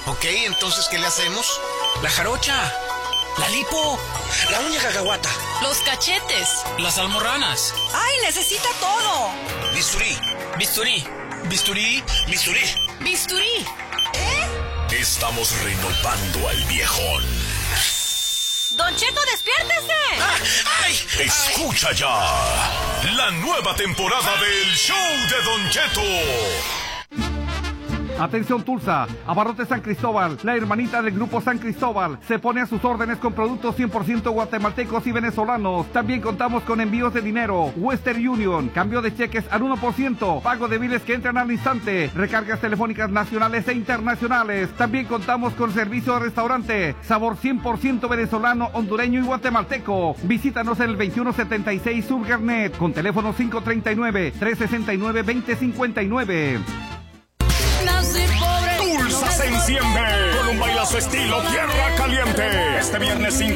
Ok, entonces, ¿qué le hacemos? La jarocha, la lipo, la uña cacahuata, los cachetes, las almorranas. ¡Ay, necesita todo! Bisturí. Bisturí, bisturí, bisturí. ¡Bisturí! Estamos renovando al viejón. ¡Don Cheto, despiértese! ¡Ay! Escucha ya la nueva temporada del Show de Don Cheto. Atención Tulsa, Abarrotes San Cristóbal, la hermanita del Grupo San Cristóbal, se pone a sus órdenes con productos 100% guatemaltecos y venezolanos. También contamos con envíos de dinero, Western Union, cambio de cheques al 1%, pago de biles que entran al instante, recargas telefónicas nacionales e internacionales. También contamos con servicio de restaurante, sabor 100% venezolano, hondureño y guatemalteco. Visítanos en el 2176 Sur Garnet, con teléfono 539-369-2059. Tulsa se enciende con un bailazo estilo Tierra Caliente. Este viernes 5